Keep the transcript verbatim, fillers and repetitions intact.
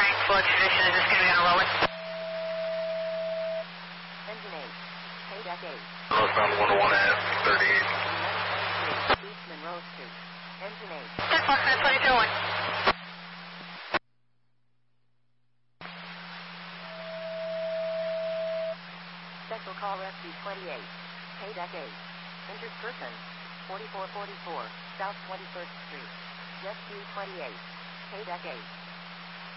Full expedition is just going to be on rolling. Engine eight. Paydeck eight. Northbound one oh one at thirty-eight. East Monroe Street. Engine eight. ten four, twenty-two one. Special call rescue twenty-eight. Paydeck eight. Injured person. forty-four forty-four, South twenty-first Street. Rescue twenty-eight. Paydeck eight.